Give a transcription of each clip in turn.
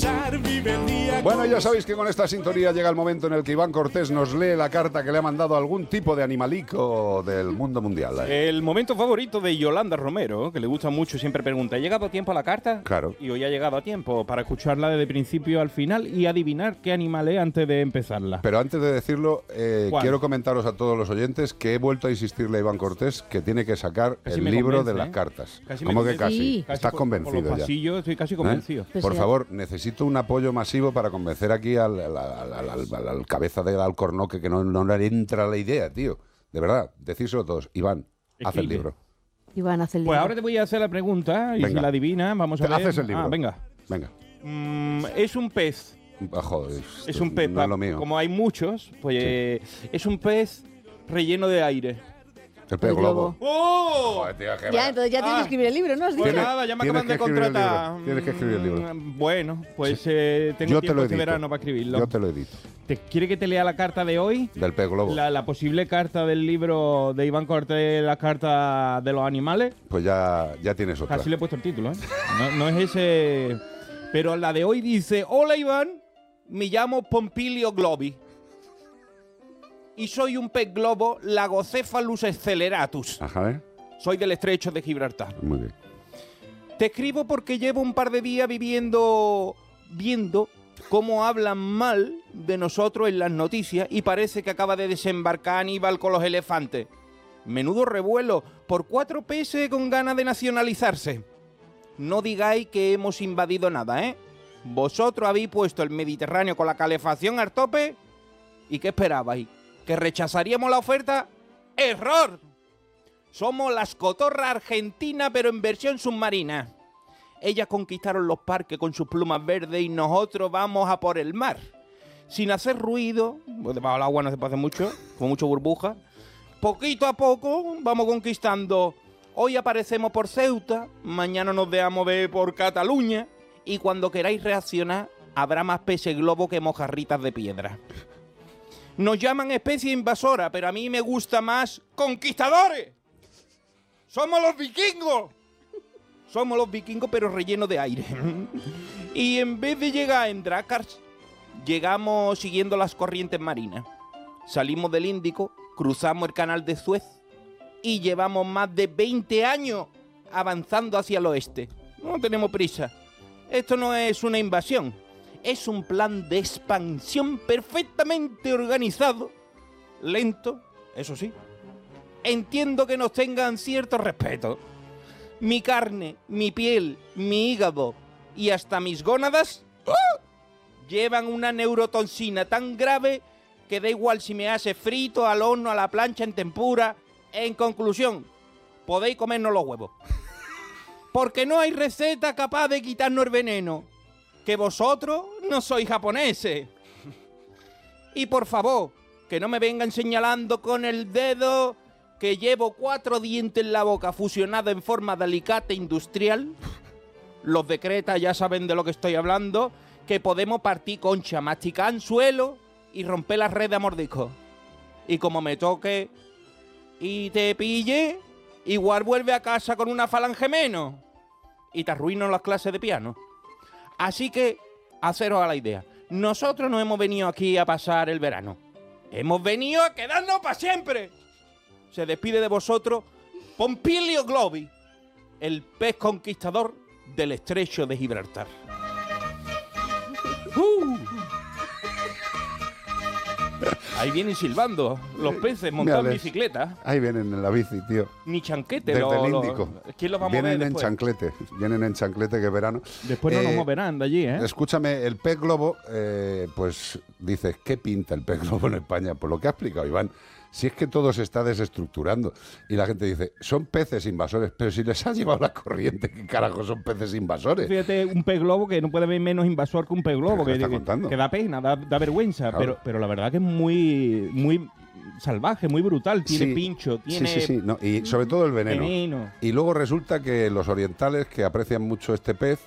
pensar, vive el día. Bueno, ya sabéis que con esta sintonía llega el momento en el que Iván Cortés nos lee la carta que le ha mandado algún tipo de animalico del mundo mundial. El momento favorito de Yolanda Romero, que le gusta mucho, siempre pregunta: ¿ha llegado a tiempo a la carta? Claro. Y hoy ha llegado a tiempo para escucharla desde principio al final y adivinar qué animal es antes de empezarla. Pero antes de decirlo, ¿Cuál? quiero comentaros a todos los oyentes que he vuelto a insistirle a Iván Cortés que tiene que sacar Casi el me libro convence, de las ¿eh? cartas. Casi me ¿Cómo que convence. casi? Sí. Estás por convencido los ya. pasillos estoy casi convencido. Pues Por sí. favor, necesito un apoyo masivo para convencer aquí al cabeza del alcornoque que no le entra la idea, tío. De verdad, decírselo todos. Iván, haz el Escribe. libro. Iván, haz el Pues libro. ahora te voy a hacer la pregunta y Venga. si la adivinas, vamos a ver. Haces el libro. Venga. Venga. Es un pez. Joder, Es un pez. no es lo mío. Como hay muchos, pues es un pez relleno de aire. El pez El globo. globo. ¡Oh! Joder, tío, qué Ya, va. entonces ya tienes que escribir el libro, ¿no? Has dicho. Pues Tienes- nada, ya me tienes acaban de que escribir el contratar. libro. Tienes que escribir el libro. Bueno, pues tengo Yo te tiempo lo este edito. verano para escribirlo. Yo te lo edito. ¿Quiere que te lea la carta de hoy? Del pez globo. La posible carta del libro de Iván Cortés, la carta de los animales. Pues ya tienes otra. Casi le he puesto el título, ¿eh? No es ese. Pero la de hoy dice: Hola Iván, me llamo Pompilio Globi. Y soy un pez globo Lagocephalus acceleratus. Ajá, ¿eh? Soy del estrecho de Gibraltar. Muy bien. Te escribo porque llevo un par de días viendo cómo hablan mal de nosotros en las noticias y parece que acaba de desembarcar Aníbal con los elefantes. Menudo revuelo, por 4 peces con ganas de nacionalizarse. No digáis que hemos invadido nada, ¿eh? Vosotros habéis puesto el Mediterráneo con la calefacción al tope. ¿Y qué esperabais? ¿Que rechazaríamos la oferta? ¡Error! Somos las cotorras argentinas, pero en versión submarina. Ellas conquistaron los parques con sus plumas verdes y nosotros vamos a por el mar. Sin hacer ruido, pues debajo del agua no se puede hacer mucho, con mucha burbuja. Poquito a poco vamos conquistando. Hoy aparecemos por Ceuta, mañana nos dejamos ver por Cataluña y cuando queráis reaccionar habrá más peces globo que mojarritas de piedra. Nos llaman especie invasora, pero a mí me gusta más conquistadores. ¡Somos los vikingos! Somos los vikingos, pero rellenos de aire. Y en vez de llegar en Dracars, llegamos siguiendo las corrientes marinas. Salimos del Índico, cruzamos el canal de Suez y llevamos más de 20 años avanzando hacia el oeste. No tenemos prisa. Esto no es una invasión. Es un plan de expansión perfectamente organizado. Lento, eso sí. Entiendo que nos tengan cierto respeto. Mi carne, mi piel, mi hígado y hasta mis gónadas llevan una neurotoxina tan grave que da igual si me hace frito, al horno, a la plancha, en tempura. En conclusión, podéis comernos los huevos. Porque no hay receta capaz de quitarnos el veneno. Que vosotros no sois japoneses. Y por favor, que no me vengan señalando con el dedo que llevo 4 dientes en la boca fusionados en forma de alicate industrial. Los de Creta ya saben de lo que estoy hablando. Que podemos partir concha, masticar anzuelo y romper la red de mordisco. Y como me toque y te pille, igual vuelve a casa con una falange menos. Y te arruino las clases de piano. Así que, haceros a la idea. Nosotros no hemos venido aquí a pasar el verano. Hemos venido a quedarnos para siempre. Se despide de vosotros Pompilio Globi, el pez conquistador del estrecho de Gibraltar. Ahí vienen silbando los peces montados en Mírales. bicicleta. Ahí vienen en la bici, tío. Ni chanquete. Desde el Índico. ¿Quién los vamos a Vienen ver en después? chanclete. Vienen en chanclete, que verano. Después no nos moverán de allí, ¿eh? Escúchame, el pez globo, pues dices, ¿qué pinta el pez globo en España? Por lo que ha explicado Iván, si es que todo se está desestructurando. Y la gente dice, son peces invasores, pero si les ha llevado la corriente, ¿qué carajo son peces invasores? Fíjate, un pez globo que no puede haber menos invasor que un pez globo, ¿Pero qué que, está contando? que da pena, da vergüenza, Claro. pero la verdad que es muy salvaje, muy brutal, tiene Sí. pincho, tiene Sí. No, y sobre todo el veneno. veneno. Y luego resulta que los orientales, que aprecian mucho este pez,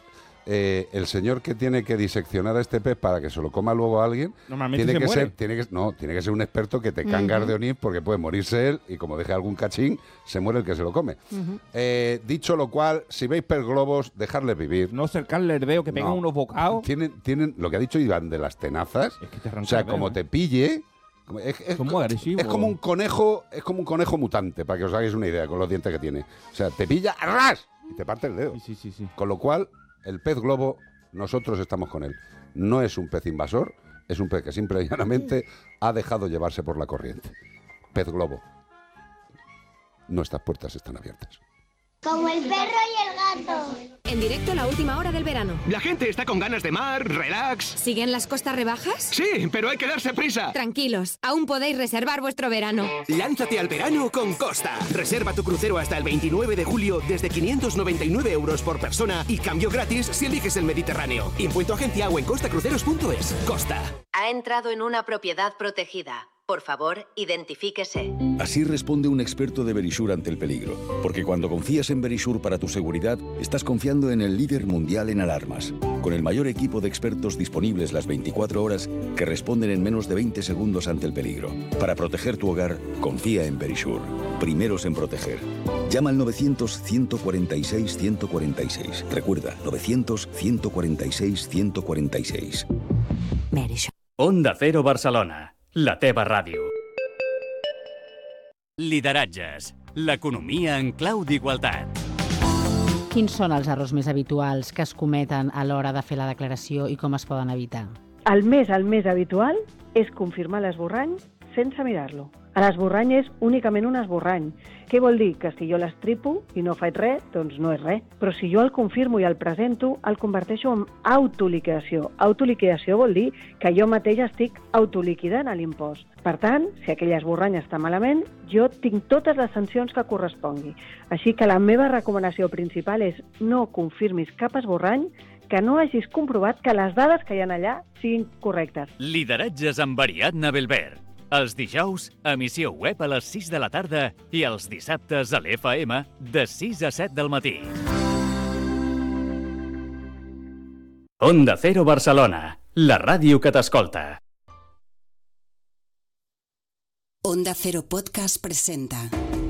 el señor que tiene que diseccionar a este pez para que se lo coma luego a alguien, Normalmente se muere. tiene que ser un experto que te cangas de onir porque puede morirse él y como deje algún cachín, se muere el que se lo come. Dicho lo cual, si veis pez globos, dejadles vivir. No cercarle el dedo, que pegan unos bocados. Tienen lo que ha dicho Iván de las tenazas. Es que te arranca O sea, el dedo, como ¿eh? te pille... Son muy agresivos. Es como un conejo mutante, para que os hagáis una idea con los dientes que tiene. O sea, te pilla, ¡arras! Y te parte el dedo. Sí. Con lo cual, el pez globo, nosotros estamos con él. No es un pez invasor, es un pez que simple y llanamente ha dejado llevarse por la corriente. Pez globo, nuestras puertas están abiertas. Como el perro y el gato. En directo la última hora del verano. La gente está con ganas de mar, relax. ¿Siguen las costas rebajas? Sí, pero hay que darse prisa. Tranquilos, aún podéis reservar vuestro verano. Lánzate al verano con Costa. Reserva tu crucero hasta el 29 de julio desde 599 euros por persona y cambio gratis si eliges el Mediterráneo. Impuesto agencia o en costacruceros.es. Costa. Ha entrado en una propiedad protegida. Por favor, identifíquese. Así responde un experto de Verisure ante el peligro. Porque cuando confías en Verisure para tu seguridad, estás confiando en el líder mundial en alarmas. Con el mayor equipo de expertos disponibles las 24 horas que responden en menos de 20 segundos ante el peligro. Para proteger tu hogar, confía en Verisure. Primeros en proteger. Llama al 900-146-146. Recuerda, 900-146-146. Verisure. Onda Cero Barcelona. La teva ràdio. Lideratges. L'economia en clau d'igualtat. Quins són els errors més habituals que es cometen a l'hora de fer la declaració i com es poden evitar? El més habitual és confirmar l'esborrany sense mirar-lo. L'esborrany és únicament un esborrany. Què vol dir? Que si jo l'estripo i no faig res, doncs no és res. Però si jo el confirmo i el presento, el converteixo en autoliquidació. Autoliquidació vol dir que jo mateix estic autoliquidant l'impost. Per tant, si aquell esborrany està malament, jo tinc totes les sancions que correspongui. Així que la meva recomanació principal és no confirmis cap esborrany que no hagis comprovat que les dades que hi ha allà siguin correctes. Lideratges amb Ariadna Belver. Els dijous, emissió web a les 6 de la tarda i els dissabtes a l'FM de 6 a 7 del matí. Onda Cero Barcelona, la ràdio que t'escolta. Onda Cero Podcast presenta